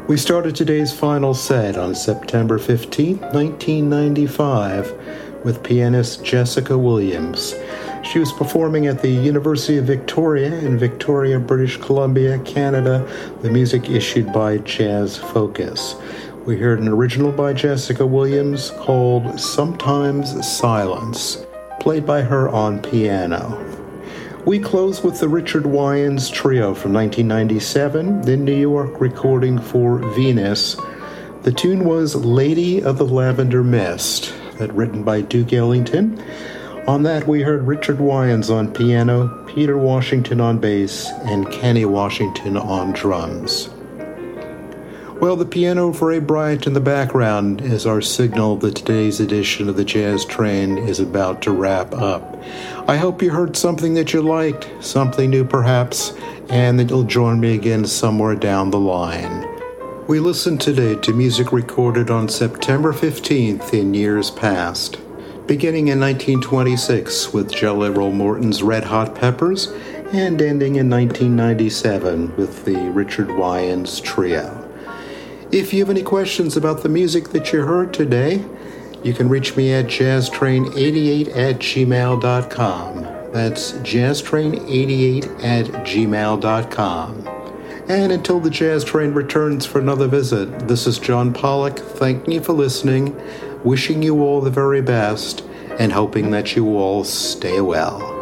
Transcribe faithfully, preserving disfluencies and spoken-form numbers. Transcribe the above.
We started today's final set on September fifteenth, nineteen ninety-five, with pianist Jessica Williams. She was performing at the University of Victoria in Victoria, British Columbia, Canada, the music issued by Jazz Focus. We heard an original by Jessica Williams called Sometimes Silence, played by her on piano. We close with the Richard Wyans Trio from nineteen ninety-seven, the New York recording for Venus. The tune was Lady of the Lavender Mist, that written by Duke Ellington. On that we heard Richard Wyans on piano, Peter Washington on bass, and Kenny Washington on drums. Well, the piano for Ray Bryant in the background is our signal that today's edition of the Jazz Train is about to wrap up. I hope you heard something that you liked, something new perhaps, and that you'll join me again somewhere down the line. We listened today to music recorded on September fifteenth in years past, beginning in nineteen twenty-six with Jelly Roll Morton's Red Hot Peppers, and ending in nineteen ninety-seven with the Richard Wyans Trio. If you have any questions about the music that you heard today, you can reach me at jazz train eighty-eight at gmail dot com. That's jazz train eighty-eight at gmail dot com. And until the Jazz Train returns for another visit, this is John Pollock thanking you for listening, wishing you all the very best, and hoping that you all stay well.